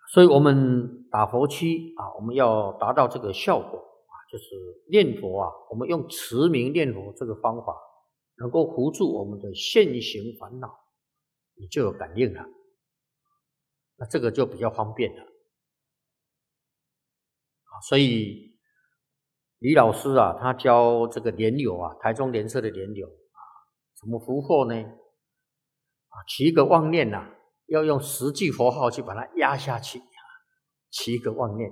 所以我们打佛七啊，我们要达到这个效果啊，就是念佛啊，我们用持名念佛这个方法，能够扶助我们的现行烦恼，你就有感应了。那这个就比较方便了啊。所以李老师啊，他教这个莲友啊，台中莲社的莲友啊，怎么伏惑呢？啊，起一个妄念啊，要用10句佛号去把它压下去，起一个妄念。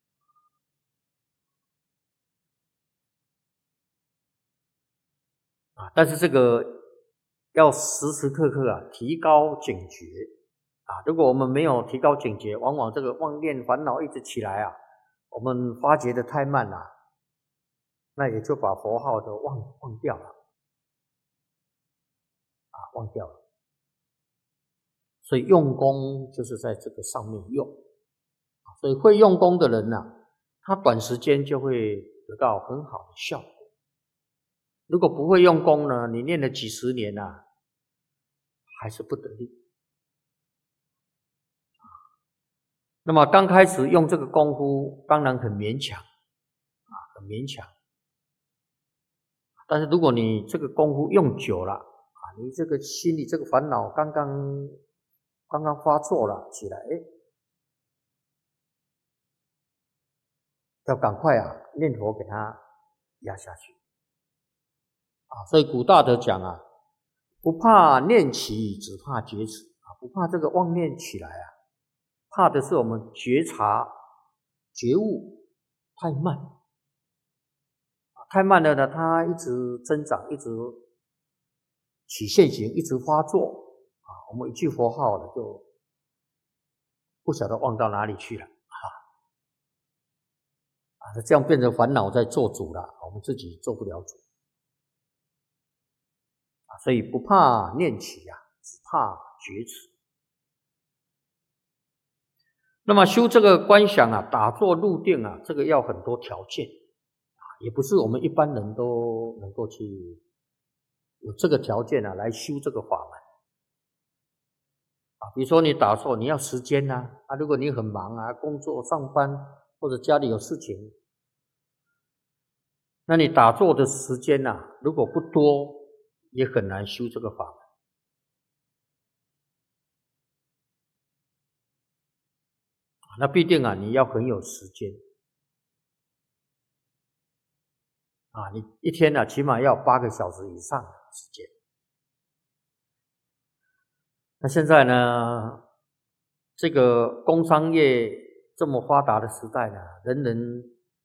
啊，但是这个要时时刻刻啊提高警觉啊。如果我们没有提高警觉，往往这个妄念烦恼一直起来啊，我们发觉的太慢了，那也就把佛号都忘掉了啊，忘掉了。所以用功就是在这个上面用，所以会用功的人啊，他短时间就会得到很好的效果。如果不会用功呢，你念了几十年啊，还是不得力。那么刚开始用这个功夫，当然很勉强啊，很勉强。但是如果你这个功夫用久了啊，你这个心里这个烦恼刚刚发作了起来，要赶快啊念佛给它压下去啊。所以古大德讲啊，不怕念起，只怕觉迟啊，不怕这个妄念起来啊，怕的是我们觉察觉悟太慢啊，太慢了呢，它一直增长，一直起现行，一直发作啊，我们一句佛号了就不晓得忘到哪里去了啊，这样变成烦恼在做主了，我们自己做不了主啊。所以不怕念起啊，只怕觉迟。那么修这个观想啊，打坐入定啊，这个要很多条件啊，也不是我们一般人都能够去有这个条件啊来修这个法门啊。比如说你打坐，你要时间啊，如果你很忙啊，工作上班或者家里有事情，那你打坐的时间啊，如果不多，也很难修这个法门。那必定啊，你要很有时间啊，你一天啊，起码要8个小时以上的时间。那现在呢，这个工商业这么发达的时代呢，人人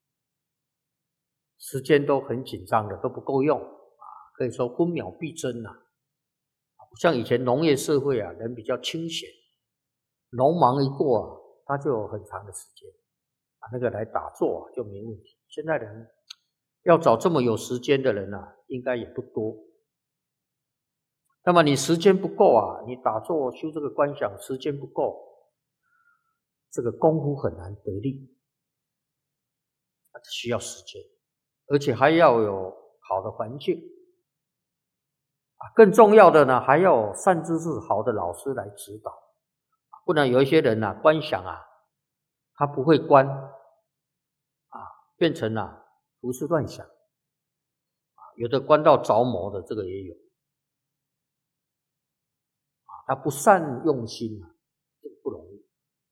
时间都很紧张的，都不够用啊，可以说分秒必争啊。不像以前农业社会啊，人比较清闲，农忙一过啊，他就有很长的时间啊，那个来打坐啊就没问题。现在人要找这么有时间的人啊，应该也不多。那么你时间不够啊，你打坐修这个观想时间不够，这个功夫很难得力，需要时间，而且还要有好的环境啊。更重要的呢，还要有善知识好的老师来指导，不然有一些人啊，观想啊，他不会观啊，变成啊胡思乱想啊，有的观到着魔的，这个也有啊，他不善用心啊，这个不容易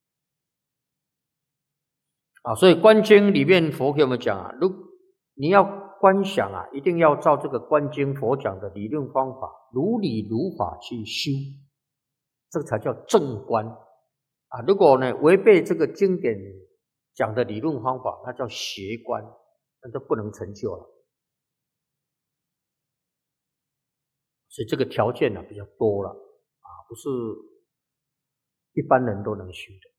啊。所以观经里面佛给我们讲啊，你要观想啊，一定要照这个观经佛讲的理论方法，如理如法去修，这个才叫正观啊。如果呢违背这个经典讲的理论方法，那叫邪观，那就不能成就了。所以这个条件呢比较多了啊，不是一般人都能修的。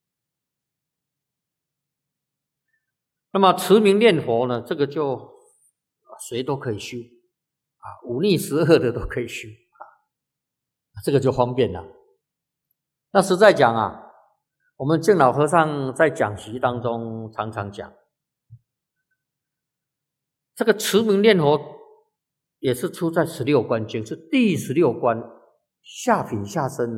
那么持名念佛呢，这个就谁都可以修啊，忤逆十恶的都可以修啊，这个就方便了。那实在讲啊，我们净老和尚在讲习当中常常讲，这个持名念佛也是出在16观经，是第16观下品下生